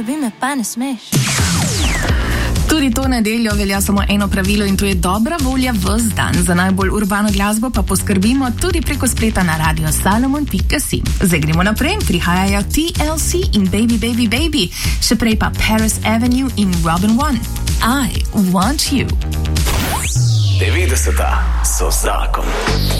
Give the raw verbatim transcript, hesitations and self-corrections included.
tebi me pa ne smeš. Tudi to nedeljo velja samo eno pravilo in to je dobra volja ves dan. Za najbolj urbano glasbo pa poskrbimo tudi preko spleta na radio salomon pika si. Zdaj gremo naprej, prihajajo T L C in Baby Baby Baby, še prej pa Paris Avenue in Robin One. I Want You. devetdeseta so zakon.